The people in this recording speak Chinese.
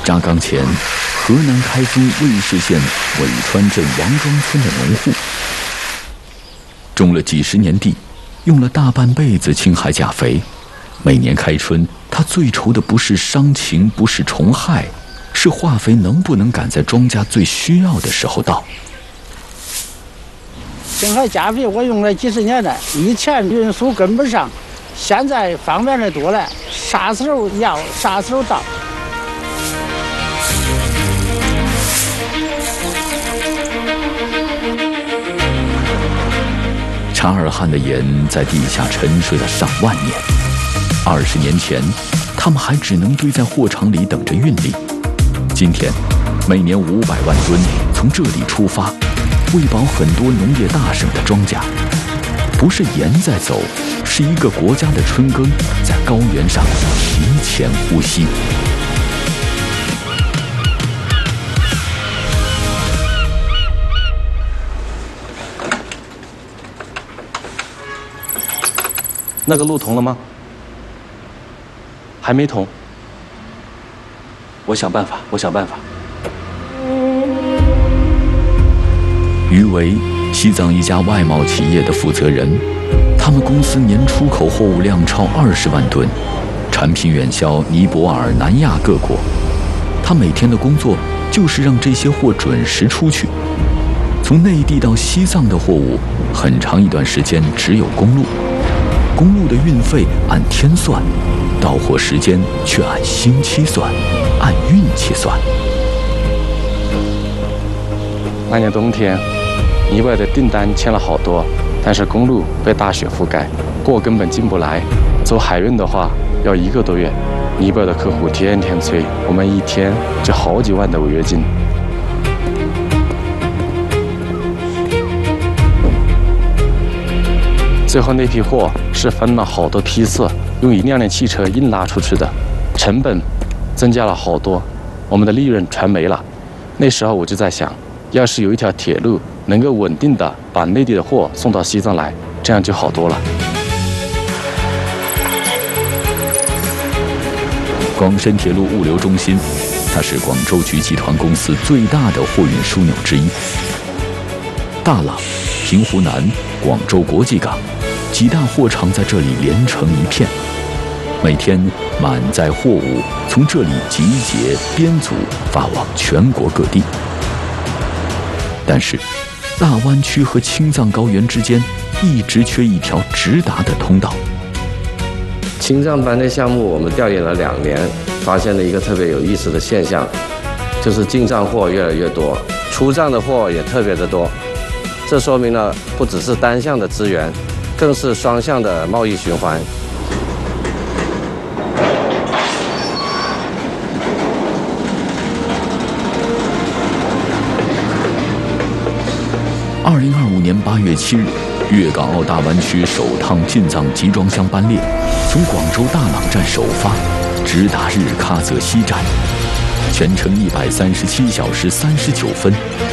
轧岗前，河南开封魏氏县尾川镇王庄村的农户，种了几十年地，用了大半辈子青海钾肥。每年开春，他最愁的不是伤禽，不是虫害，是化肥能不能赶在庄稼最需要的时候到。 青海钾肥我用了几十年了，以前运输跟不上，现在方便的多了，啥时候要啥时候到。 察尔汗的盐在地下沉睡了上万年。20年前，他们还只能堆在货场里等着运力。今天，每年500万吨从这里出发，喂饱很多农业大省的庄稼。不是盐在走，是一个国家的春耕在高原上提前呼吸。 那个路通了吗？还没通。我想办法。 于为，西藏一家外贸企业的负责人，他们公司年出口货物量超20万吨，产品远销尼泊尔、南亚各国。他每天的工作就是让这些货准时出去。从内地到西藏的货物，很长一段时间只有公路。公路的运费按天算，到货时间却按星期算，按运气算。 那年冬天，尼泊尔的订单签了好多，但是公路被大雪覆盖，货根本进不来。走海运的话要1个多月。尼泊尔的客户天天催，我们一天就好几万的违约金。最后那批货是分了好多批次，用一辆辆汽车硬拉出去的，成本增加了好多，我们的利润全没了。那时候我就在想，要是有一条铁路能够稳定的把内地的货送到西藏来，这样就好多了。 广深铁路物流中心，它是广州局集团公司最大的货运枢纽之一。大朗、平湖南、广州国际港几大货场在这里连成一片，每天满载货物从这里集结编组发往全国各地。但是，大湾区和青藏高原之间一直缺一条直达的通道。 青藏班的项目我们调研了2年，发现了一个特别有意思的现象，就是进藏货越来越多，出藏的货也特别的多。这说明了不只是单向的资源，更是双向的贸易循环。 2025年8月7日，粤港澳大湾区首趟进藏集装箱班列从广州大朗站首发，直达日喀则西站，全程137小时39分。